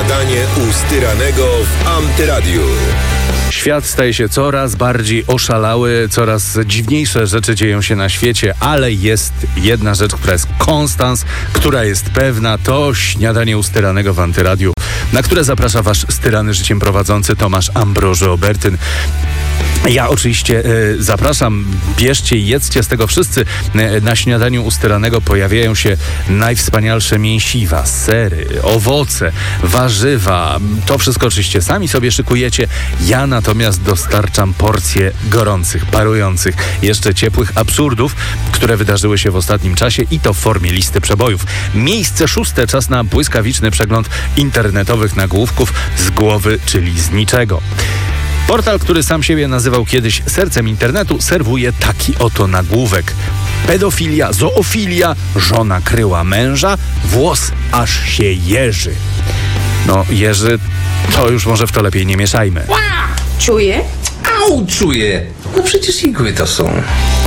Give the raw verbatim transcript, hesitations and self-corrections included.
Śniadanie u Styranego w Antyradiu. Świat staje się coraz bardziej oszalały, coraz dziwniejsze rzeczy dzieją się na świecie, ale jest jedna rzecz, która jest konstans, która jest pewna, to Śniadanie u Styranego w Antyradiu, na które zaprasza wasz styrany życiem prowadzący Tomasz Ambroży Obertyn. Ja oczywiście e, zapraszam, bierzcie i jedzcie z tego wszyscy. E, na Śniadaniu u Styranego pojawiają się najwspanialsze mięsiwa, sery, owoce, warzywa. To wszystko oczywiście sami sobie szykujecie. Ja natomiast dostarczam porcje gorących, parujących, jeszcze ciepłych absurdów, które wydarzyły się w ostatnim czasie i to w formie listy przebojów. Miejsce szóste, czas na błyskawiczny przegląd internetowych nagłówków z głowy, czyli z niczego. Portal, który sam siebie nazywał kiedyś sercem internetu, serwuje taki oto nagłówek. Pedofilia, zoofilia, żona kryła męża, włos aż się jeży. No, jeży, to już może w to lepiej nie mieszajmy. Czuję? Au, czuję. No przecież igły to są.